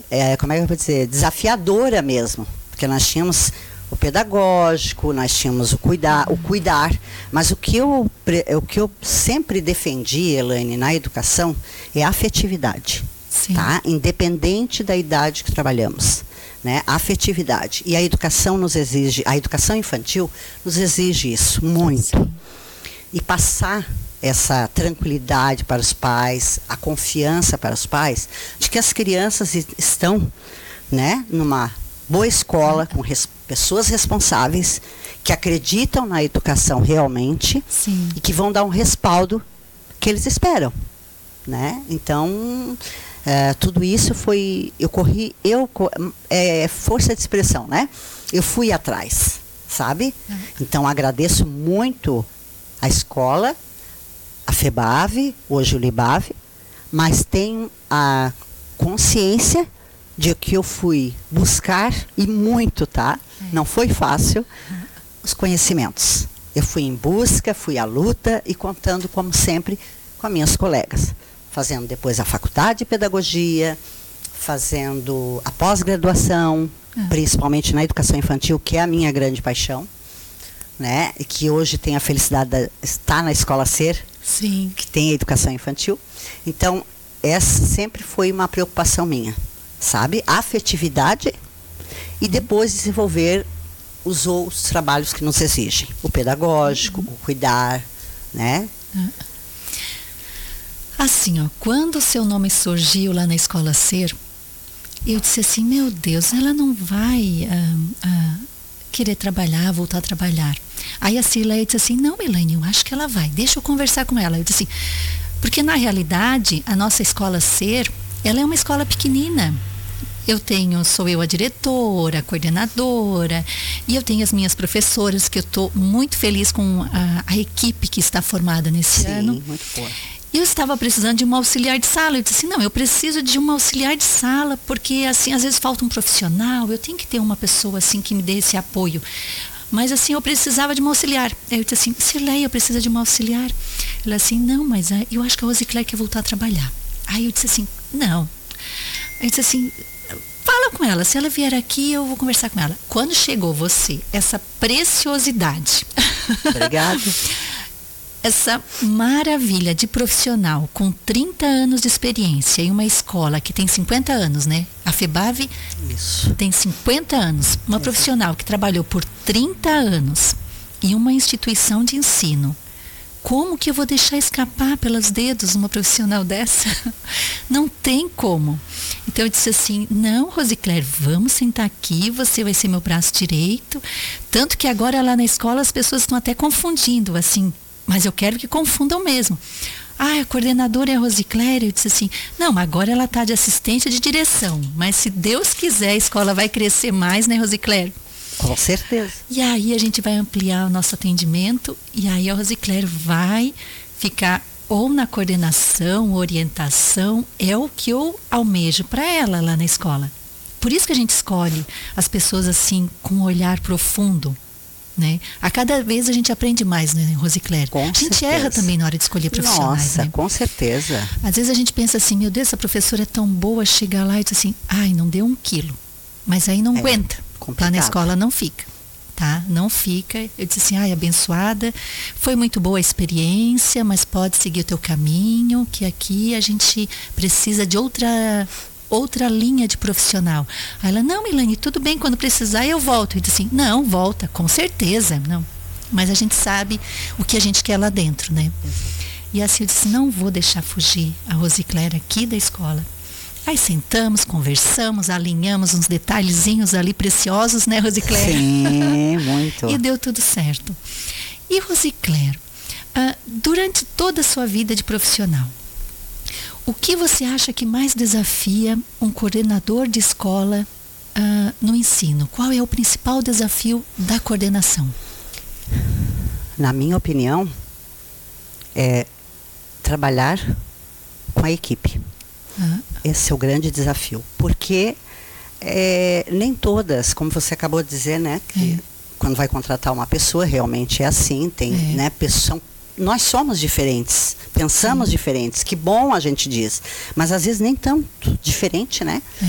como é que eu vou dizer, desafiadora mesmo, porque nós tínhamos o pedagógico, nós tínhamos o cuidar, mas o que eu sempre defendi, Elaine, na educação, é a afetividade, tá? Independente da idade que trabalhamos, né? A afetividade. E a educação a educação infantil nos exige isso, muito. Sim. E passar essa tranquilidade para os pais, a confiança para os pais, de que as crianças estão, né, numa boa escola, com pessoas responsáveis, que acreditam na educação realmente. Sim. E que vão dar um respaldo que eles esperam, né? Então, tudo isso foi, força de expressão, né? Eu fui atrás, sabe? Então, agradeço muito a escola, a FEBAV, hoje o LIBAV, mas tenho a consciência de que eu fui buscar, e muito, tá? Não foi fácil, os conhecimentos. Eu fui em busca, fui à luta e contando, como sempre, com as minhas colegas. Fazendo depois a faculdade de pedagogia, fazendo a pós-graduação, principalmente na educação infantil, que é a minha grande paixão, né? E que hoje tenho a felicidade de estar na Escola Ser, sim, que tem a educação infantil. Então, essa sempre foi uma preocupação minha, sabe? A afetividade e depois desenvolver os outros trabalhos que nos exigem. O pedagógico, o cuidar, né? Assim, ó, quando o seu nome surgiu lá na Escola Ser, eu disse assim, meu Deus, ela não vai querer trabalhar, voltar a trabalhar. Aí a Cirlei disse assim, não, Elaine, eu acho que ela vai, deixa eu conversar com ela. Eu disse assim, porque na realidade, a nossa Escola Ser, ela é uma escola pequenina. Sou eu a diretora, a coordenadora, e eu tenho as minhas professoras, que eu estou muito feliz com a equipe que está formada nesse ano. Sim, muito boa. E eu estava precisando de uma auxiliar de sala. Eu disse assim, não, eu preciso de uma auxiliar de sala, porque assim, às vezes falta um profissional, eu tenho que ter uma pessoa assim que me dê esse apoio. Mas assim, eu precisava de uma auxiliar. Aí eu disse assim, Cirlei, eu preciso de uma auxiliar. Ela assim, não, mas eu acho que a Rosicléia quer voltar a trabalhar. Aí eu disse assim, não. Aí eu disse assim, fala com ela, se ela vier aqui eu vou conversar com ela. Quando chegou você, essa preciosidade. Obrigada. Essa maravilha de profissional com 30 anos de experiência em uma escola que tem 50 anos, né? A FEBAV tem 50 anos. Uma profissional que trabalhou por 30 anos em uma instituição de ensino. Como que eu vou deixar escapar pelos dedos uma profissional dessa? Não tem como. Então eu disse assim, não, Rosicléia, vamos sentar aqui, você vai ser meu braço direito. Tanto que agora lá na escola as pessoas estão até confundindo, assim, mas eu quero que confundam mesmo. A coordenadora é a Rosicléia. Eu disse assim, não, agora ela está de assistente de direção, mas se Deus quiser a escola vai crescer mais, né, Rosicléia? Com certeza. E aí a gente vai ampliar o nosso atendimento e aí a Rosicléia vai ficar ou na coordenação, orientação, é o que eu almejo para ela lá na escola. Por isso que a gente escolhe as pessoas assim com um olhar profundo, né? A cada vez a gente aprende mais, né, Rosicléia? Com a gente certeza. Erra também na hora de escolher profissionais. Nossa, né? Com certeza. Às vezes a gente pensa assim, meu Deus, essa professora é tão boa, chega lá e diz assim, ai, não deu 1 quilo. Mas aí não aguenta. Complicado. Lá na escola não fica, tá? Não fica. Eu disse assim, ai, abençoada, foi muito boa a experiência, mas pode seguir o teu caminho, que aqui a gente precisa de outra linha de profissional. Aí ela, não, Elaine, tudo bem, quando precisar eu volto. Eu disse assim, não, volta, com certeza, não. Mas a gente sabe o que a gente quer lá dentro, né? E assim eu disse, não vou deixar fugir a Rosicléia aqui da escola. Aí sentamos, conversamos, alinhamos uns detalhezinhos ali preciosos, né, Rosicléia? Sim, muito. E deu tudo certo. E Rosicléia, durante toda a sua vida de profissional, o que você acha que mais desafia um coordenador de escola no ensino? Qual é o principal desafio da coordenação? Na minha opinião, é trabalhar com a equipe. Esse é o grande desafio. Porque nem todas, como você acabou de dizer, né? Que quando vai contratar uma pessoa, realmente é assim. Tem, né? Nós somos diferentes, pensamos diferentes. Que bom, a gente diz. Mas às vezes nem tanto diferente, né?